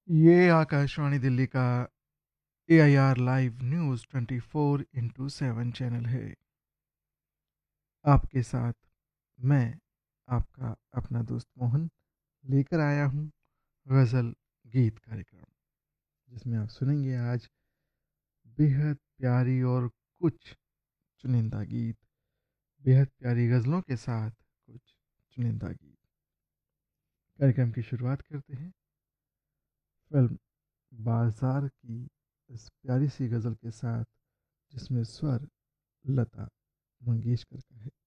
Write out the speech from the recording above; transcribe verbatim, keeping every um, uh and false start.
ये आकाशवाणी दिल्ली का ए I R live news twenty four into seven channel है। आपके साथ मैं आपका अपना दोस्त मोहन लेकर आया हूँ गज़ल गीत कार्यक्रम, जिसमें आप सुनेंगे आज बेहद प्यारी और कुछ चुनिंदा गीत, बेहद प्यारी गज़लों के साथ कुछ चुनिंदा गीत। कार्यक्रम की शुरुआत करते हैं फिल्म बाजार की इस प्यारी सी गज़ल के साथ, जिसमें स्वर लता मंगेशकर का है।